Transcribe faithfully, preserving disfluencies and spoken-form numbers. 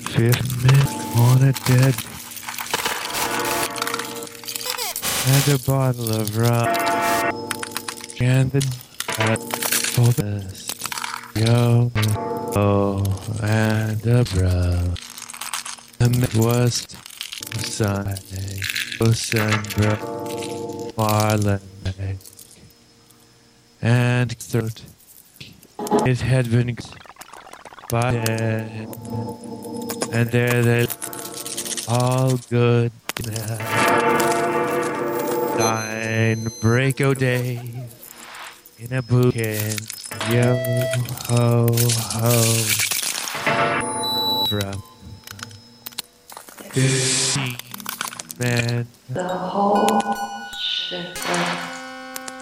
Fifth minute on a dead and a bottle of rum and the for this yo oh and a bro. The was Sunday, Ocean bro, Marlin and third. It had been by dead, and there they all good. Nine break o' day in a bouquet, yo ho ho, from fifteen men. The whole shit.